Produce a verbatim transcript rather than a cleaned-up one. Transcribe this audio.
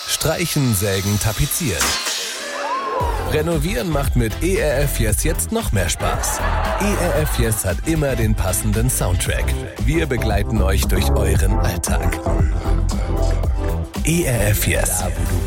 Streichen, sägen, tapezieren. Renovieren macht mit E R F Yes jetzt noch mehr Spaß. E R F Yes hat immer den passenden Soundtrack. Wir begleiten euch durch euren Alltag. E R F Yes.